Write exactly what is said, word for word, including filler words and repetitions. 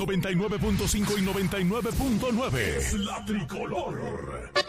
noventa y nueve punto cinco y noventa y nueve punto nueve. Es la tricolor.